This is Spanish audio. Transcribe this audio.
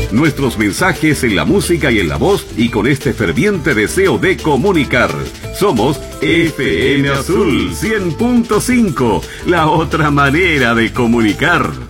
nuestros mensajes en la música y en la voz, y con este ferviente deseo de comunicar. Somos FM Azul 100.5, la otra manera de comunicar.